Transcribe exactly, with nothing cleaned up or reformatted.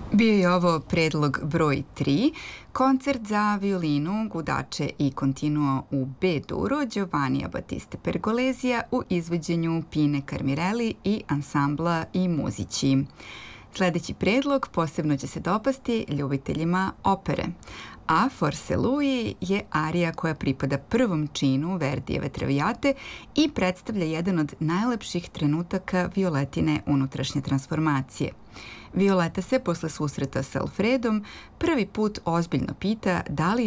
Bio je ovo predlog broj tri, koncert za violinu, gudače i continuo u B-duru Giovannija Battiste Pergolesija u izvođenju Pine Carmirelli i ansambla I Muzici. Sledeći predlog posebno će se dopasti ljubiteljima opere, a Forse Lui je arija koja pripada prvom činu Verdijeve Traviate i predstavlja jedan od najlepših trenutaka Violetine unutrašnje transformacije. Violeta se posle susreta s Alfredom prvi put ozbiljno pita da li